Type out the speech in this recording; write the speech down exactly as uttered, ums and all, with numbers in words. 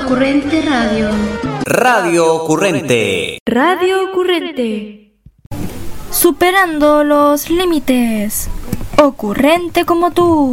Ocurrente Radio. Radio Ocurrente. Radio Ocurrente. Superando los límites. Ocurrente como tú.